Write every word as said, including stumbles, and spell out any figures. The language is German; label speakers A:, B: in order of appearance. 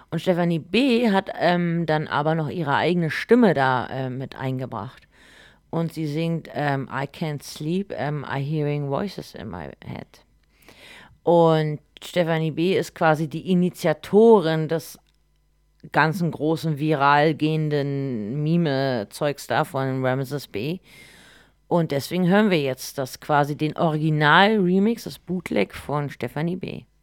A: Und Stephanie B. hat ähm, dann aber noch ihre eigene Stimme da äh, mit eingebracht. Und sie singt ähm, I can't sleep, ähm, I hearing voices in my head. Und Stephanie B. ist quasi die Initiatorin des ganzen großen viral gehenden Mime-Zeugs da von Ramses B. Und deswegen hören wir jetzt das quasi den Original-Remix, das Bootleg von Stephanie B.